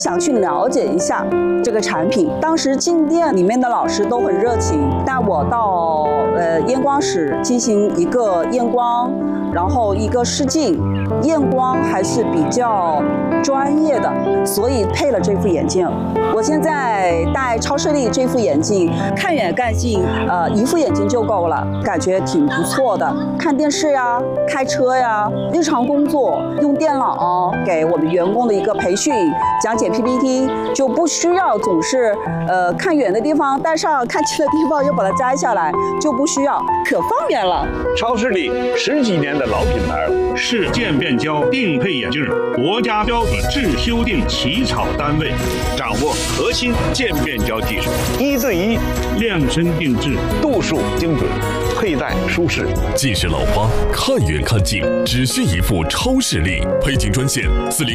想去了解一下这个产品。当时进店里面的老师都很热情，带我到验光室进行一个验光，然后一个试镜。验光还是比较专业的，所以配了这副眼镜。我现在戴超视力这副眼镜，看远看近，一副眼镜就够了，感觉挺不错的。看电视呀，开车呀，日常工作用电脑给我们员工的一个培训，讲解 PPT， 就不需要总是看远的地方戴上，看近的地方又把它摘下来，就不需要，可方便了。 超视力10几年的老品牌了， 是渐变焦定配眼镜国家标准制修订起草单位， 掌握核心渐变焦技术，1对1 量身定制， 度数精准，佩戴舒适。 近视老花看远看近，只需一副超视力。配镜专线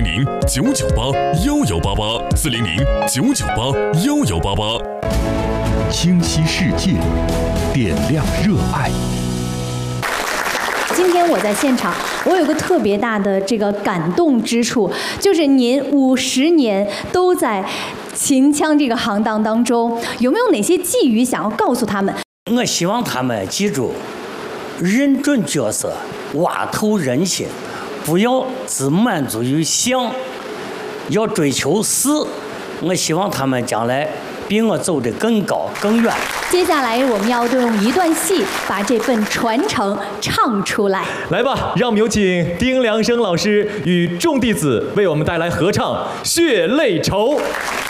400-998-1188，400-998-1188。 清晰世界，点亮热爱。 今天我在现场，我有个特别大的这个感动之处，就是您50年都在秦腔这个行当当中，有没有哪些寄语想要告诉他们？ 我希望他们记住，认准角色，挖透人心，不要只满足于想，要追求实。我希望他们将来比我走得更高更远。 接下来我们要用一段戏把这份传承唱出来。 来吧，让我们有请丁良生老师与众弟子为我们带来合唱《血泪愁》。